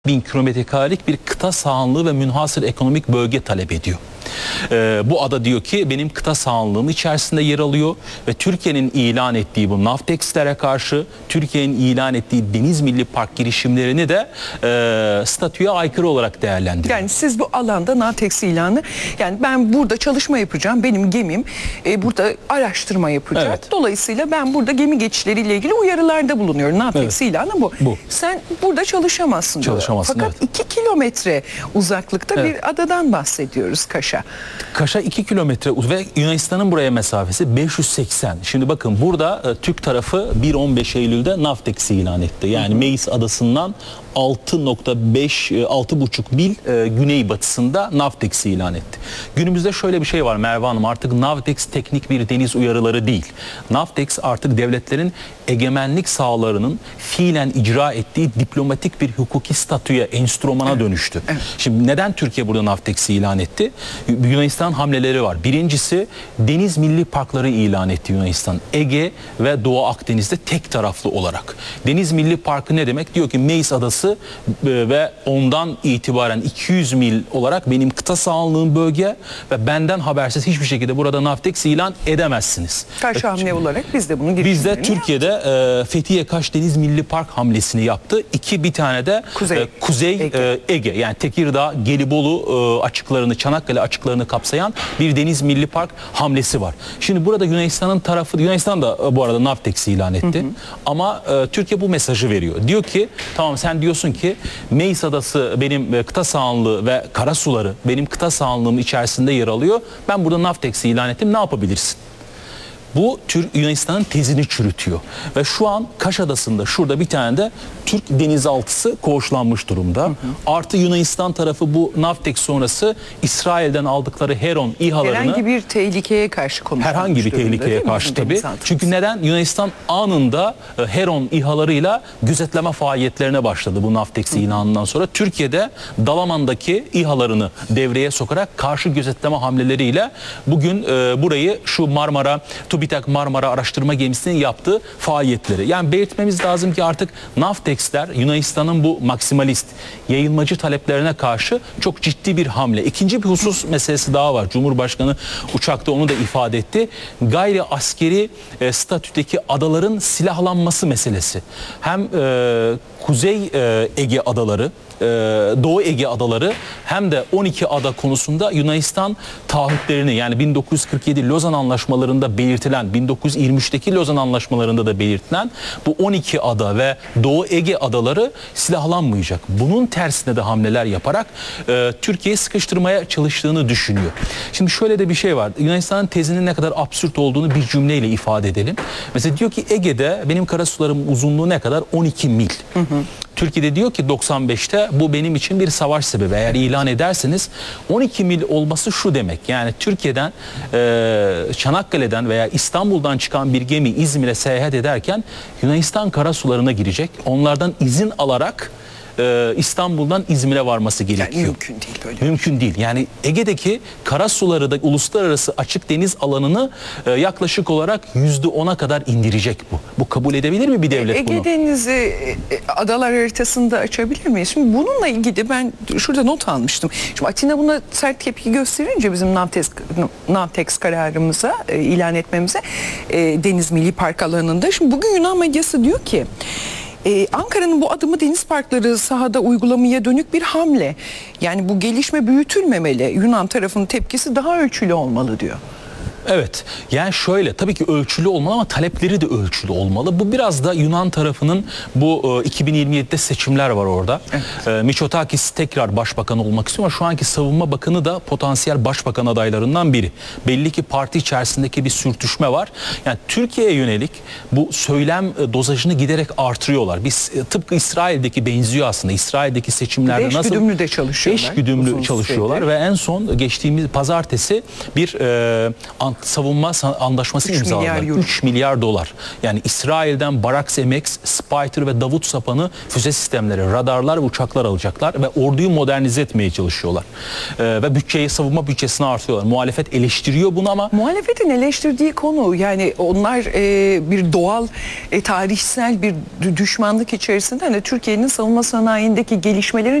1000 kilometrekarelik bir kıta sahanlığı ve münhasır ekonomik bölge talep ediyor. Bu ada diyor ki benim kıta sahanlığım içerisinde yer alıyor ve Türkiye'nin ilan ettiği bu Navtex'lere karşı Türkiye'nin ilan ettiği Deniz Milli Park girişimlerini de statüye aykırı olarak değerlendiriyor. Yani siz bu alanda Navtex ilanı, yani ben burada çalışma yapacağım, benim gemim burada araştırma yapacak. Evet. Dolayısıyla ben burada gemi geçişleriyle ilgili uyarılarda bulunuyorum. Navtex ilanı bu. Sen burada çalışamazsın. Çalışamazsın, Fakat evet. 2 kilometre uzaklıkta bir adadan bahsediyoruz, Kaş'a. Kaş'a 2 kilometre ve Yunanistan'ın buraya mesafesi 580. Şimdi bakın burada Türk tarafı 1-15 Eylül'de Navtex'i ilan etti. Yani Meis adasından 6,5 mil güneybatısında Navtex'i ilan etti. Günümüzde şöyle bir şey var Merve Hanım, artık Navtex teknik bir deniz uyarıları değil. Navtex artık devletlerin egemenlik sahalarının fiilen icra ettiği diplomatik bir hukuki statüye, enstrümana dönüştü. Evet. Şimdi neden Türkiye burada Navtex'i ilan etti? Yunanistan hamleleri var. Birincisi Deniz Milli Parkları ilan etti Yunanistan. Ege ve Doğu Akdeniz'de tek taraflı olarak. Deniz Milli Parkı ne demek? Diyor ki Meis Adası ve ondan itibaren 200 mil olarak benim kıta sahanlığım bölge ve benden habersiz hiçbir şekilde burada Navtex ilan edemezsiniz. Karşı hamle olarak biz de bunu Biz de Türkiye'de Fethiye Kaş Deniz Milli Park hamlesini yaptı. Bir tane de Kuzey Ege yani Tekirdağ, Gelibolu açıklarını, Çanakkale açıklarını kapsayan bir Deniz Milli Park hamlesi var. Şimdi burada Yunanistan'ın tarafı, Yunanistan da bu arada Navtex'i ilan etti. Ama Türkiye bu mesajı veriyor. Diyor ki tamam, sen diyorsun ki Meis Adası benim kıta sahanlığı ve karasuları benim kıta sahanlığım içerisinde yer alıyor. Ben burada Navtex'i ilan ettim. Ne yapabilirsin? Bu Yunanistan'ın tezini çürütüyor. Ve şu an Kaş Adası'nda şurada bir tane de Türk denizaltısı koğuşlanmış durumda. Artı Yunanistan tarafı bu Navtex sonrası İsrail'den aldıkları Heron İHA'larını... Herhangi bir tehlikeye karşı konuşulmuş. Herhangi bir tehlikeye karşı tabii. Çünkü neden? Yunanistan anında Heron İHA'larıyla gözetleme faaliyetlerine başladı bu Navtex ilanından sonra. Türkiye'de Dalaman'daki İHA'larını devreye sokarak karşı gözetleme hamleleriyle bugün burayı şu TÜBİTAK Marmara araştırma gemisinin yaptığı faaliyetleri. Yani belirtmemiz lazım ki artık Navtex'ler Yunanistan'ın bu maksimalist, yayılmacı taleplerine karşı çok ciddi bir hamle. İkinci bir husus meselesi daha var. Cumhurbaşkanı uçakta onu da ifade etti. Gayri askeri statüdeki adaların silahlanması meselesi. Hem Kuzey Ege adaları, Doğu Ege adaları hem de 12 ada konusunda Yunanistan taahhütlerini, yani 1947 Lozan Anlaşmalarında belirtilen, 1923'teki Lozan Anlaşmalarında da belirtilen bu 12 ada ve Doğu Ege adaları silahlanmayacak. Bunun tersine de hamleler yaparak Türkiye'yi sıkıştırmaya çalıştığını düşünüyor. Şimdi şöyle de bir şey var. Yunanistan'ın tezinin ne kadar absürt olduğunu bir cümleyle ifade edelim. Mesela diyor ki Ege'de benim karasularım uzunluğu ne kadar? 12 mil. Türkiye'de diyor ki 95'te bu benim için bir savaş sebebi. Eğer ilan ederseniz 12 mil olması şu demek. Yani Türkiye'den, Çanakkale'den veya İstanbul'dan çıkan bir gemi İzmir'e seyahat ederken Yunanistan karasularına girecek. Onlardan izin alarak İstanbul'dan İzmir'e varması gerekiyor. Yani mümkün değil böyle. Mümkün değil. Yani Ege'deki karasuları da uluslararası açık deniz alanını yaklaşık olarak %10'a kadar indirecek bu. Bu kabul edebilir mi bir devlet bunu? Ege Denizi adalar haritasında açabilir miyiz? Şimdi bununla ilgili ben şurada not almıştım. Şimdi Atina buna sert tepki gösterince bizim Navtex kararımıza ilan etmemize Deniz Milli Park alanında. Şimdi bugün Yunan medyası diyor ki Ankara'nın bu adımı deniz parkları sahada uygulamaya dönük bir hamle. Yani bu gelişme büyütülmemeli. Yunan tarafının tepkisi daha ölçülü olmalı diyor. Evet, yani şöyle, tabii ki ölçülü olmalı ama talepleri de ölçülü olmalı. Bu biraz da Yunan tarafının bu 2027'de seçimler var orada. Evet. Mitsotakis tekrar başbakan olmak istiyor ama şu anki savunma bakanı da potansiyel başbakan adaylarından biri. Belli ki parti içerisindeki bir sürtüşme var. Yani Türkiye'ye yönelik bu söylem dozajını giderek artırıyorlar. Biz tıpkı İsrail'deki benziyor aslında. İsrail'deki seçimlerde nasıl? Eşgüdümlü de çalışıyorlar. Eşgüdümlü çalışıyorlar ve en son geçtiğimiz pazartesi bir savunma anlaşması 3 milyar imzaladılar. euro. 3 milyar dolar. Yani İsrail'den Baraks MX, Spider ve Davut sapanı füze sistemleri, radarlar ve uçaklar alacaklar ve orduyu modernize etmeye çalışıyorlar. Ve bütçeyi, savunma bütçesini artıyorlar. Muhalefet eleştiriyor bunu ama Muhalefetin eleştirdiği konu, yani onlar bir doğal tarihsel bir düşmanlık içerisinde, hani Türkiye'nin savunma sanayindeki gelişmelerin